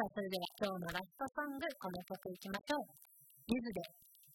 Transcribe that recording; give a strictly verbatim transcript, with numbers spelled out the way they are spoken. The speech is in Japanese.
さあ、それでは今日のラストソング、この曲いきましょう。ゆずで